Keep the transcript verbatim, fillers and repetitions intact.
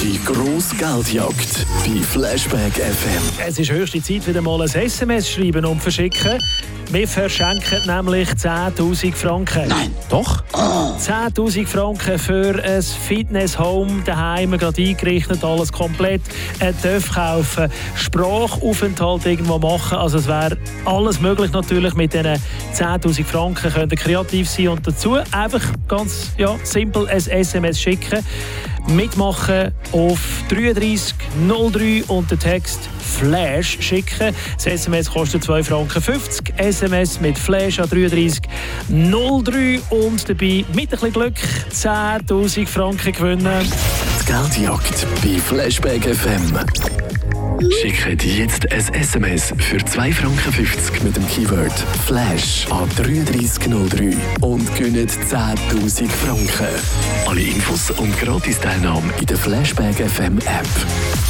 Die grosse Geldjagd bei Flashback F M. Es ist höchste Zeit, wieder mal ein S M S schreiben und verschicken. Wir verschenken nämlich zehntausend Franken. Nein, doch? Oh. zehntausend Franken für ein Fitness-Home daheim, gerade eingerichtet, alles komplett. Ein Töff kaufen, Sprachaufenthalt irgendwo machen. Also es wäre alles möglich natürlich mit diesen zehntausend Franken. Könnt ihr kreativ sein und dazu einfach ganz ja, simpel ein S M S schicken. Mitmachen auf dreiunddreißig null drei und den Text Flash schicken. Das S M S kostet zwei Franken fünfzig. S M S mit Flash an dreiunddreißig null drei und dabei mit ein bisschen Glück zehntausend Franken gewinnen. Die Geldjagd bei Flashback F M. Schickt jetzt ein S M S für zwei Franken fünfzig mit dem Keyword Flash an dreiunddreißig null drei und gewinnt zehntausend Franken. Alle Infos und Gratis-Teilnahme in der Flashback F M App.